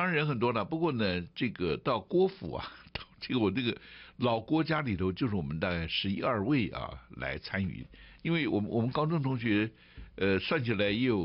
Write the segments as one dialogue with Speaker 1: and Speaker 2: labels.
Speaker 1: 然人很多了，不过呢，这个到郭府啊，到这个我这个老郭家里头，就是我们大概11、12位啊来参与，因为我们高中同学，算起来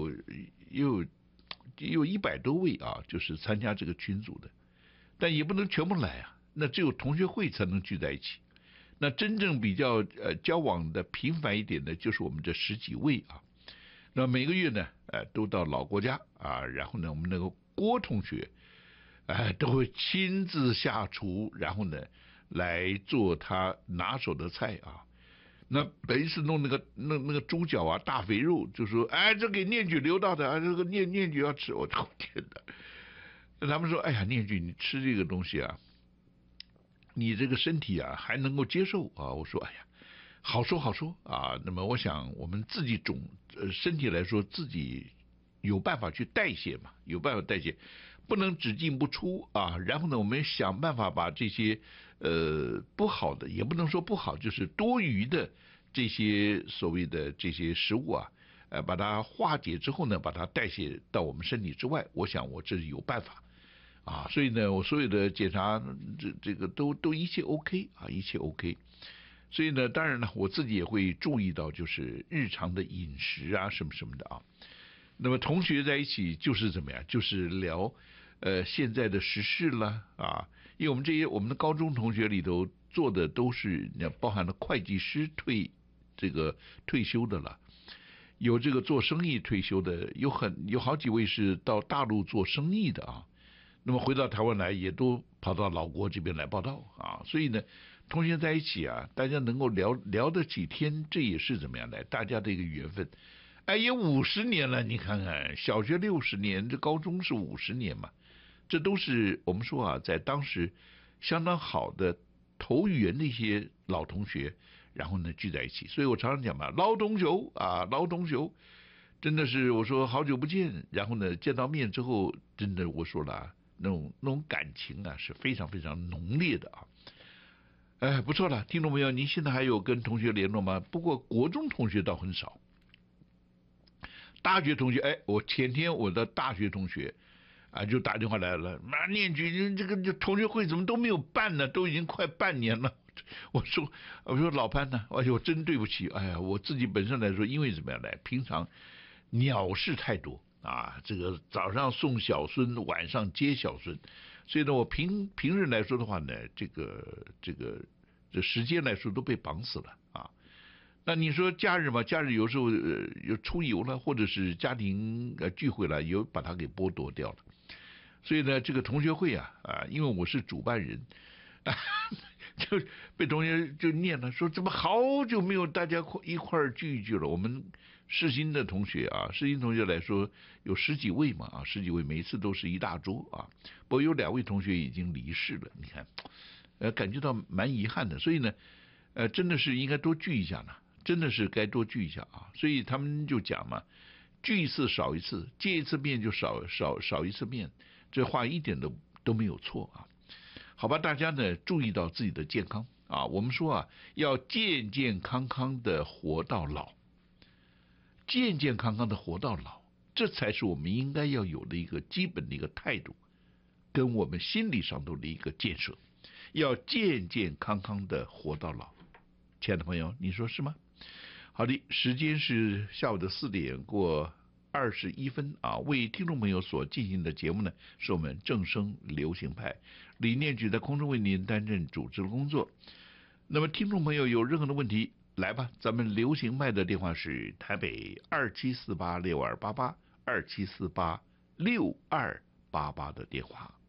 Speaker 1: 也有100多位啊，就是参加这个群组的，但也不能全部来啊，那只有同学会才能聚在一起。那真正比较交往的频繁一点的，就是我们这10几位啊。那每个月呢，都到老郭家啊，然后呢，我们那个郭同学，都会亲自下厨，然后呢，来做他拿手的菜啊。那每一次弄那个猪脚啊，大肥肉，就说，这给念举留到的啊，这个念举要吃，我的天哪！他们说，哎呀，念举你吃这个东西啊，你这个身体啊还能够接受啊？我说，哎呀。好说好说啊，那么我想我们自己身体来说，自己有办法去代谢嘛，有办法代谢，不能只进不出啊。然后呢，我们想办法把这些不好的，也不能说不好，就是多余的这些所谓的这些食物啊，把它化解之后呢，把它代谢到我们身体之外。我想我这是有办法啊，所以呢，我所有的检查这个都一切 OK 啊，一切 OK。所以呢，当然呢，我自己也会注意到，就是日常的饮食啊，什么什么的啊。那么同学在一起就是怎么样，就是聊现在的时事啦啊，因为我们的高中同学里头做的都是包含了会计师退休的了，有这个做生意退休的，有好几位是到大陆做生意的啊。那么回到台湾来，也都跑到老郭这边来报道啊，所以呢，同学在一起啊，大家能够聊得几天，这也是怎么样的，大家的一个缘分。也50年了，你看看，小学60年，这高中是50年嘛，这都是我们说啊，在当时相当好的投缘的一些老同学，然后呢聚在一起。所以我常常讲嘛，老同学啊，老同学。真的是我说好久不见，然后呢见到面之后，真的我说了那种感情啊是非常非常浓烈的啊。不错了，听众朋友，您现在还有跟同学联络吗？不过国中同学倒很少，大学同学，我前天我的大学同学就打电话来了，念举这个同学会怎么都没有办呢？都已经快半年了。我说老潘呢，我真对不起，我自己本身来说，因为怎么样来，平常鸟事太多啊，这个早上送小孙，晚上接小孙，所以呢，我平日来说的话呢，这时间来说都被绑死了啊。那你说假日嘛，假日有时候有出游了，或者是家庭聚会了，有把它给剥夺掉了。所以呢，这个同学会因为我是主办人就被同学就念了，说怎么好久没有大家一块儿聚一聚了。我们世新的同学世新同学来说有10几位嘛10几位，每一次都是一大桌不过有2位同学已经离世了，你看感觉到蛮遗憾的。所以呢真的是应该多聚一下呢，真的是该多聚一下所以他们就讲嘛，聚一次少一次，见一次面就少一次面，这话一点都没有错好吧，大家呢注意到自己的健康我们说要健健康康的活到老，健健康康的活到老，这才是我们应该要有的一个基本的一个态度，跟我们心理上头的一个建设，要健健康康的活到老。亲爱的朋友，你说是吗？好的，时间是下午的4点过21分为听众朋友所进行的节目呢，是我们正声流行派李念举在空中为您担任主持的工作。那么听众朋友有任何的问题，来吧，咱们流行派的电话是台北27486288 27486288的电话。